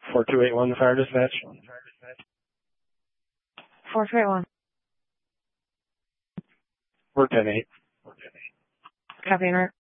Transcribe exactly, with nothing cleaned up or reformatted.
four two eight one, the fire dispatch. four two eight one. We're ten eight. Copy, Mark.